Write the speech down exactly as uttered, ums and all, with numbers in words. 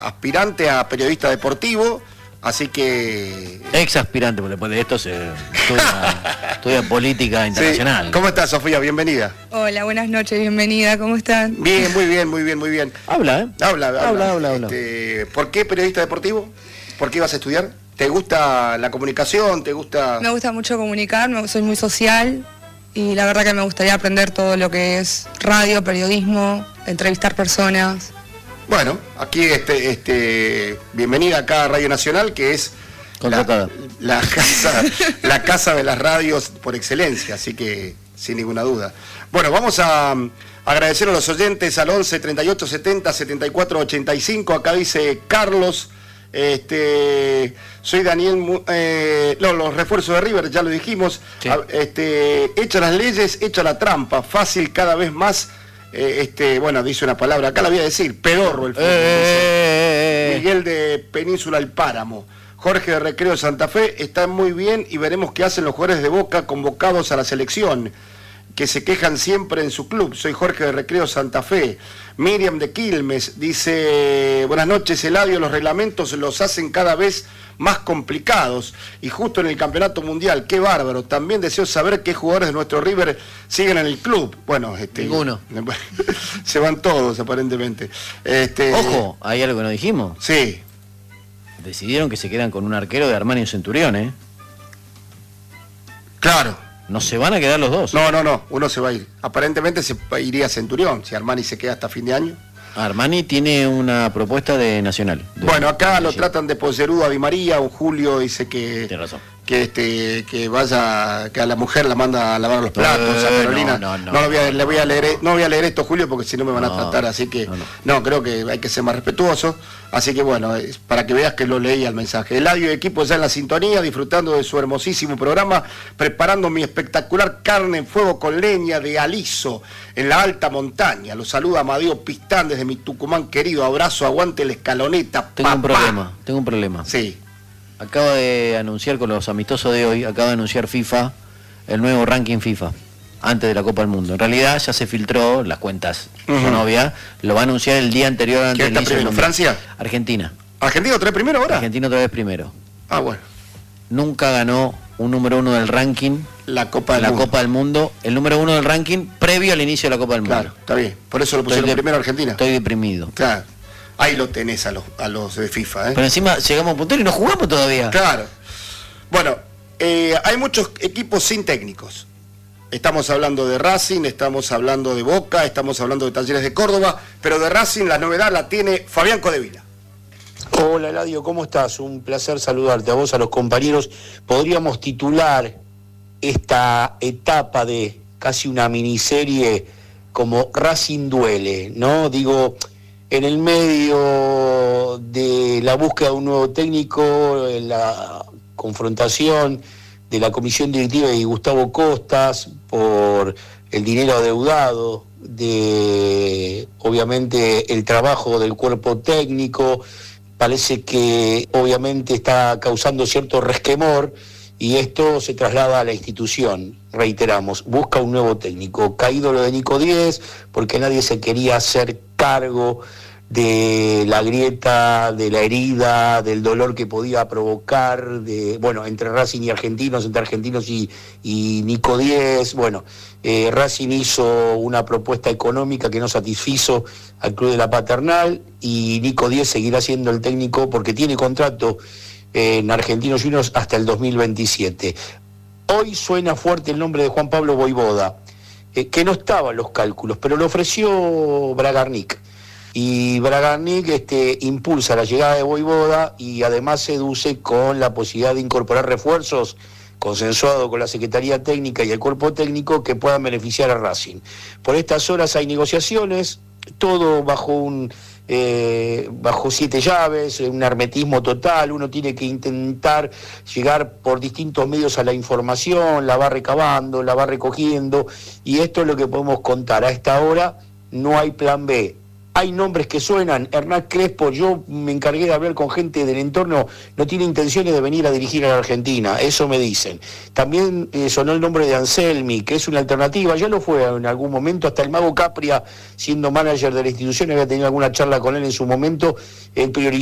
aspirante a periodista deportivo, así que... Ex aspirante, porque después de esto se estudia, estudia política internacional. Sí. ¿Cómo estás, Sofía? Bienvenida. Hola, buenas noches, bienvenida, ¿cómo están? Bien, muy bien, muy bien, muy bien. Habla, ¿eh? Habla, habla, habla, habla, habla. Este, ¿Por qué periodista deportivo? ¿Por qué ibas a estudiar? ¿Te gusta la comunicación? ¿Te gusta...? Me gusta mucho comunicar, me- soy muy social y la verdad que me gustaría aprender todo lo que es radio, periodismo, entrevistar personas. Bueno, aquí este, este, bienvenida acá a Radio Nacional, que es la, la casa, la casa de las radios por excelencia, así que sin ninguna duda. Bueno, vamos a, a agradecer a los oyentes al once, treinta y ocho, setenta, setenta y cuatro, ochenta y cinco. Acá dice Carlos, este, soy Daniel, eh, no, los refuerzos de River, ya lo dijimos. Sí. A, este, hecha las leyes, hecha la trampa, fácil cada vez más. Eh, este, bueno, dice una palabra, acá la voy a decir, pedorro el fútbol. Eh, dice. Miguel de Península El Páramo. Jorge de Recreo Santa Fe, está muy bien y veremos qué hacen los jugadores de Boca convocados a la selección, que se quejan siempre en su club. Soy Jorge de Recreo Santa Fe. Miriam de Quilmes dice, buenas noches, Eladio, los reglamentos los hacen cada vez más complicados y justo en el campeonato mundial, qué bárbaro. También deseo saber qué jugadores de nuestro River siguen en el club. Bueno, este, ninguno. Se van todos aparentemente. Este, Ojo, hay algo que no dijimos. Sí. Decidieron que se quedan con un arquero de Armani Centurión, ¿eh? Claro. No se van a quedar los dos. No, no, no, uno se va a ir. Aparentemente se iría a Centurión, si Armani se queda hasta fin de año. Armani tiene una propuesta de Nacional. De Bueno, acá de lo allí. tratan de poserudo a Di María, un Julio dice que... Tiene razón. que este que vaya, que a la mujer la manda a lavar los platos, Eh, a Carolina. no, no, no, no, lo voy a, no, le voy a no, leer, no. no voy a leer esto, Julio, porque si no me van a No, tratar, así que no, no, no. creo que hay que ser más respetuoso, así que bueno, es para que veas que lo leí al mensaje. Eladio y equipo ya en la sintonía, disfrutando de su hermosísimo programa, preparando mi espectacular carne en fuego con leña de aliso en la alta montaña. Los saluda Amadeo Pistán desde mi Tucumán querido, abrazo, aguante la escaloneta, Tengo un papá. problema, tengo un problema. Sí. Acaba de anunciar con los amistosos de hoy, acaba de anunciar FIFA el nuevo ranking FIFA, antes de la Copa del Mundo. En realidad ya se filtró, las cuentas Uh-huh. son obvias, lo va a anunciar el día anterior antes ¿Quién del está inicio del primero? Mundial. ¿Francia? Argentina. ¿Argentina otra vez primero ahora? Argentina otra vez primero. Ah, bueno. Nunca ganó un número uno del ranking, La Copa del la Mundo. Copa del Mundo, el número uno del ranking previo al inicio de la Copa del Mundo. Claro, está bien. Por eso lo pusieron Estoy de- primero a Argentina. Estoy deprimido. Claro. Ahí lo tenés a los, a los de FIFA, ¿eh? Pero encima llegamos a puntero y no jugamos todavía. Claro. Bueno, eh, hay muchos equipos sin técnicos. Estamos hablando de Racing, estamos hablando de Boca, estamos hablando de Talleres de Córdoba, pero de Racing la novedad la tiene Fabián Codevila. Hola Eladio, ¿cómo estás? Un placer saludarte a vos, a los compañeros. Podríamos titular esta etapa de casi una miniserie como Racing duele, ¿no? Digo, en el medio de la búsqueda de un nuevo técnico, en la confrontación de la comisión directiva y Gustavo Costas por el dinero adeudado, de obviamente el trabajo del cuerpo técnico, parece que obviamente está causando cierto resquemor y esto se traslada a la institución. Reiteramos, busca un nuevo técnico. Caído lo de Nico Díez, porque nadie se quería hacer cargo de la grieta, de la herida, del dolor que podía provocar, de bueno, entre Racing y Argentinos, entre Argentinos y, y Nico Díez. Bueno, eh, Racing hizo una propuesta económica que no satisfizo al Club de la Paternal y Nico Díez seguirá siendo el técnico porque tiene contrato eh, en Argentinos Juniors hasta el dos mil veintisiete. Hoy suena fuerte el nombre de Juan Pablo Voivoda, eh, que no estaba en los cálculos, pero lo ofreció Bragarnik. Y Bragarnik este, impulsa la llegada de Voivoda y además seduce con la posibilidad de incorporar refuerzos consensuado con la Secretaría Técnica y el cuerpo técnico que puedan beneficiar a Racing. Por estas horas hay negociaciones, todo bajo un eh, bajo siete llaves, un hermetismo total. Uno tiene que intentar llegar por distintos medios a la información, la va recabando, la va recogiendo, y esto es lo que podemos contar. A esta hora no hay plan B. Hay nombres que suenan. Hernán Crespo, yo me encargué de hablar con gente del entorno, no tiene intenciones de venir a dirigir a la Argentina, eso me dicen. También eh, sonó el nombre de Anselmi, que es una alternativa, ya lo fue en algún momento, hasta el Mago Capria, siendo manager de la institución, había tenido alguna charla con él en su momento, el priorizó